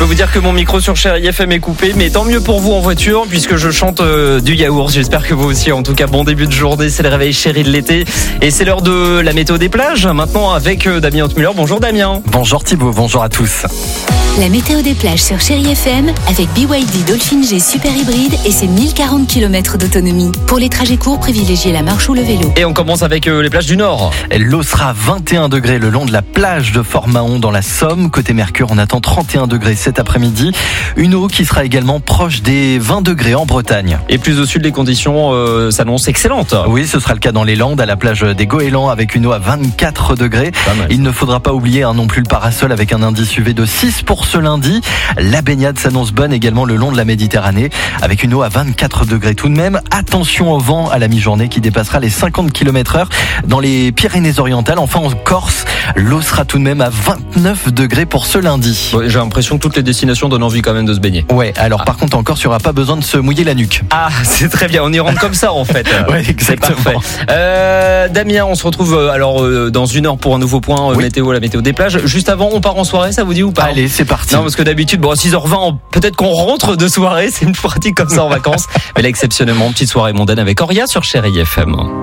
peux vous dire que mon micro sur Chérie FM est coupé, mais tant mieux pour vous en voiture puisque je chante du yaourt. J'espère que vous aussi. En tout cas, bon début de journée, c'est le réveil chéri de l'été et c'est l'heure de la météo des plages. Maintenant avec Damien Haute-Muller. Bonjour Damien. Bonjour Thibaut, bonjour à tous. La météo des plages sur Chérie FM avec BYD Dolphin G Super Hybride et ses 1040 km d'autonomie. Pour les trajets courts, privilégiez la marche ou le vélo. Et on commence avec les plages du Nord. L'eau sera 21 degrés le long de la plage de Fort-Mahon dans la Somme. Côté Mercure, on attend 31 degrés cet après-midi. Une eau qui sera également proche des 20 degrés en Bretagne. Et plus au sud, les conditions s'annoncent excellentes. Oui, ce sera le cas dans les Landes, à la plage des Goélands avec une eau à 24 degrés. Il ne faudra pas oublier non plus le parasol avec un indice UV de 6 pour ce lundi. La baignade s'annonce bonne également le long de la Méditerranée avec une eau à 24 degrés tout de même. Attention au vent à la mi-journée qui dépassera les 50 km/h dans les Pyrénées-Orientales. Enfin en Corse, l'eau sera tout de même à 29 degrés pour ce lundi. Ouais, j'ai l'impression que toutes les destinations donnent envie quand même de se baigner. Ouais, alors par contre en Corse, il n'y aura pas besoin de se mouiller la nuque. Ah, c'est très bien, on y rentre comme ça en fait. Ouais, exactement. Damien, on se retrouve dans une heure pour un nouveau point météo, la météo des plages. Juste avant, on part en soirée, ça vous dit ou pas? Allez, c'est parti. Non, parce que d'habitude, à 6h20, peut-être qu'on rentre de soirée, c'est une pratique comme ça en vacances. Mais là, exceptionnellement, petite soirée mondaine avec Oria sur Chérie FM.